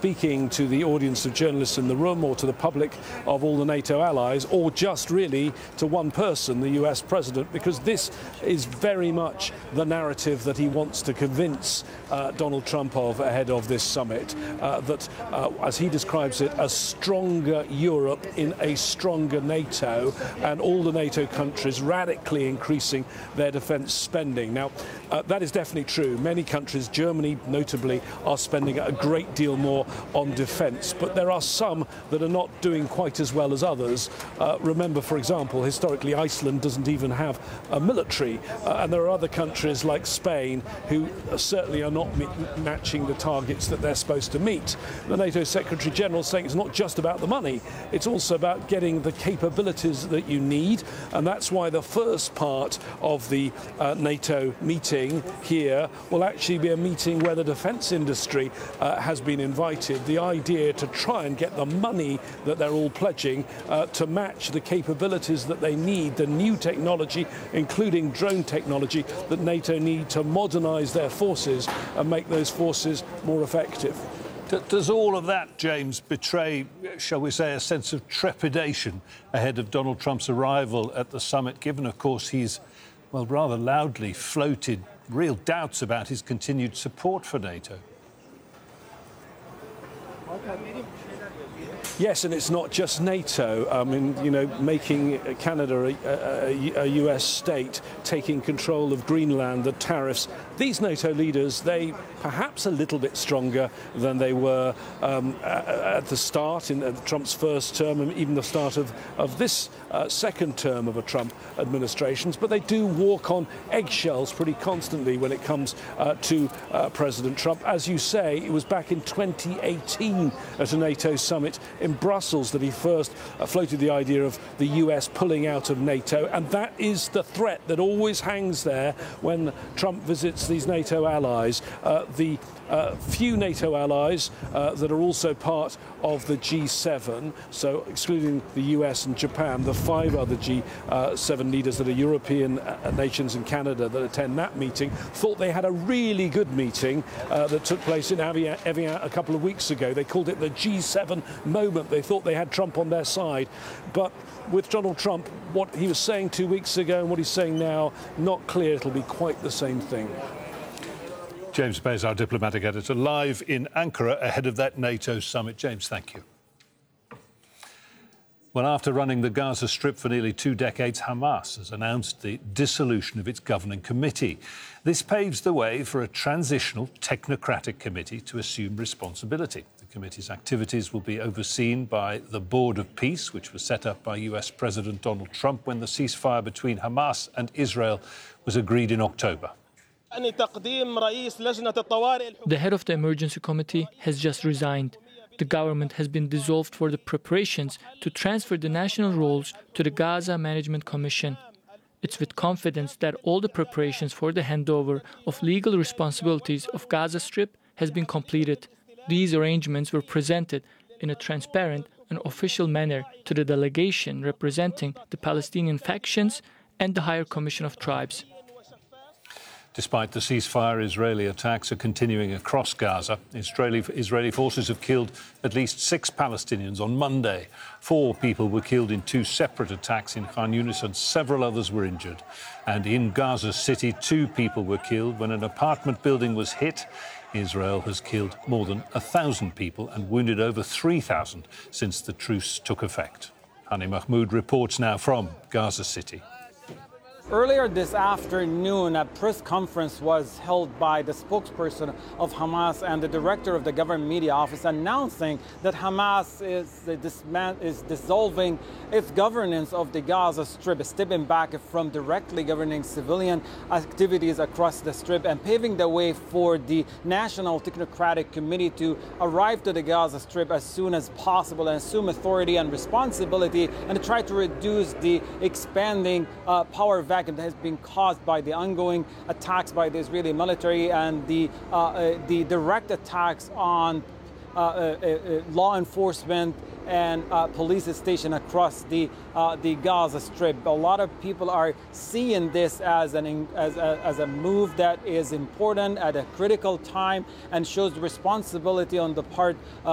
speaking to the audience of journalists in the room or to the public of all the NATO allies, or just really to one person, the US president, because this is very much the narrative that he wants to convince Donald Trump of ahead of this summit, that, as he describes it, a stronger Europe in a stronger NATO, and all the NATO countries radically increasing their defence spending. Now, that is definitely true. Many countries, Germany notably, are spending a great deal more on defence, but there are some that are not doing quite as well as others. Remember, for example, historically Iceland doesn't even have a military, and there are other countries like Spain who certainly are not matching the targets that they're supposed to meet. The NATO Secretary General saying it's not just about the money, it's also about getting the capabilities that you need, and that's why the first part of the NATO meeting here will actually be a meeting where the defence industry has been invited. The idea to try and get the money that they're all pledging to match the capabilities that they need, the new technology, including drone technology, that NATO need to modernise their forces and make those forces more effective. Does all of that, James, betray, shall we say, a sense of trepidation ahead of Donald Trump's arrival at the summit, given, of course, he's, well, rather loudly floated real doubts about his continued support for NATO? Yes, and it's not just NATO. I mean, you know, making Canada a US state, taking control of Greenland, the tariffs. These NATO leaders, they perhaps a little bit stronger than they were at the start in Trump's first term, and even the start of this second term of a Trump administration. But they do walk on eggshells pretty constantly when it comes to President Trump. As you say, it was back in 2018 at a NATO summit in Brussels that he first floated the idea of the US pulling out of NATO, and that is the threat that always hangs there when Trump visits these NATO allies. The few NATO allies that are also part of the G7, so excluding the US and Japan, the 5 other G7 leaders that are European nations and Canada that attend that meeting, thought they had a really good meeting that took place in Evian a couple of weeks ago. They called it the G7 moment. They thought they had Trump on their side. But with Donald Trump, what he was saying 2 weeks ago and what he's saying now, not clear it'll be quite the same thing. James Bays, our diplomatic editor, live in Ankara ahead of that NATO summit. James, thank you. Well, after running the Gaza Strip for nearly 2 decades, Hamas has announced the dissolution of its governing committee. This paves the way for a transitional technocratic committee to assume responsibility. The committee's activities will be overseen by the Board of Peace, which was set up by US President Donald Trump when the ceasefire between Hamas and Israel was agreed in October. The head of the emergency committee has just resigned. The government has been dissolved for the preparations to transfer the national roles to the Gaza Management Commission. It's with confidence that all the preparations for the handover of legal responsibilities of Gaza Strip has been completed. These arrangements were presented in a transparent and official manner to the delegation representing the Palestinian factions and the Higher Commission of Tribes. Despite the ceasefire, Israeli attacks are continuing across Gaza. Israeli forces have killed at least 6 Palestinians on Monday. 4 people were killed in 2 separate attacks in Khan Yunis and several others were injured. And in Gaza City, 2 people were killed when an apartment building was hit. Israel has killed more than 1,000 people and wounded over 3,000 since the truce took effect. Hani Mahmoud reports now from Gaza City. Earlier this afternoon, a press conference was held by the spokesperson of Hamas and the director of the government media office announcing that Hamas is dissolving its governance of the Gaza Strip, stepping back from directly governing civilian activities across the Strip and paving the way for the National Technocratic Committee to arrive to the Gaza Strip as soon as possible and assume authority and responsibility and try to reduce the expanding power vacuum that has been caused by the ongoing attacks by the Israeli military and the direct attacks on law enforcement and police station across the Gaza Strip. A lot of people are seeing this as a move that is important at a critical time and shows responsibility on the part